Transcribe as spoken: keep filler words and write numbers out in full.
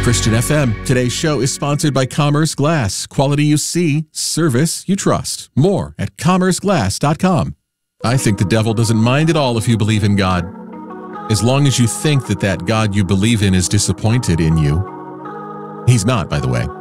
Christian F M. Today's show is sponsored by Commerce Glass. Quality you see, service you trust. More at commerce glass dot com. I think the devil doesn't mind at all if you believe in God, as long as you think that that God you believe in is disappointed in you. He's not, by the way.